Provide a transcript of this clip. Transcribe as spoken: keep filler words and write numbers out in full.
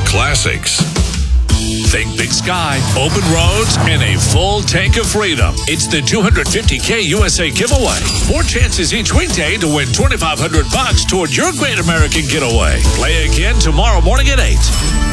classics. Think big sky, open roads, and a full tank of freedom. It's the two hundred fifty K U S A giveaway. More chances each weekday to win twenty-five hundred bucks toward your great American getaway. Play again tomorrow morning at eight.